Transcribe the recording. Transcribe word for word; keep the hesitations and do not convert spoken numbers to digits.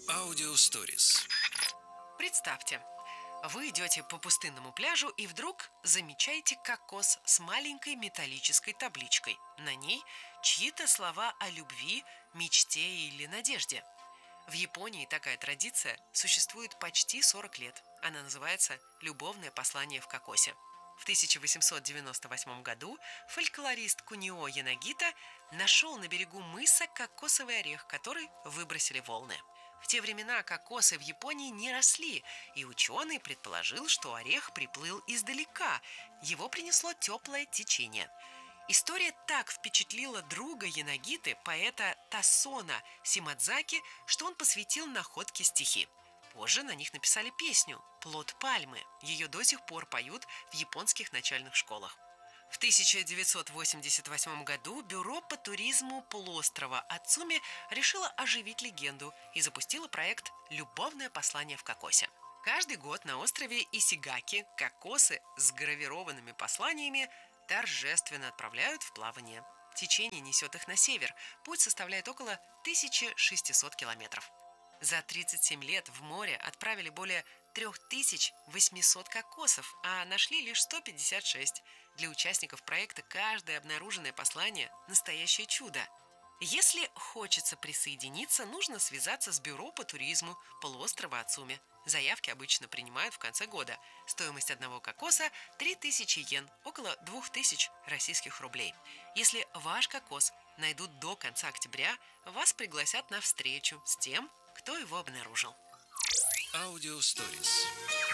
Аудиосторис. Представьте, вы идете по пустынному пляжу и вдруг замечаете кокос с маленькой металлической табличкой. На ней чьи-то слова о любви, мечте или надежде. В Японии такая традиция существует почти сорок лет. Она называется «Любовное послание в кокосе». В тысяча восемьсот девяносто восьмом году фольклорист Кунио Янагита нашел на берегу мыса кокосовый орех, который выбросили волны. В те времена кокосы в Японии не росли, и ученый предположил, что орех приплыл издалека. Его принесло теплое течение. История так впечатлила друга Янагиты, поэта Тасона Симадзаки, что он посвятил находке стихи. Позже на них написали песню «Плод пальмы». Ее до сих пор поют в японских начальных школах. В тысяча девятьсот восемьдесят восьмом году Бюро по туризму полуострова Ацуми решило оживить легенду и запустило проект «Любовное послание в кокосе». Каждый год на острове Исигаки кокосы с гравированными посланиями торжественно отправляют в плавание. Течение несет их на север. Путь составляет около тысячи шестисот километров. За тридцать семь лет в море отправили более три тысячи восемьсот кокосов, а нашли лишь сто пятьдесят шесть. Для участников проекта каждое обнаруженное послание – настоящее чудо. Если хочется присоединиться, нужно связаться с бюро по туризму полуострова Ацуми. Заявки обычно принимают в конце года. Стоимость одного кокоса – три тысячи йен, около двух тысяч российских рублей. Если ваш кокос найдут до конца октября, вас пригласят на встречу с тем, кто его обнаружил. Аудиосторис.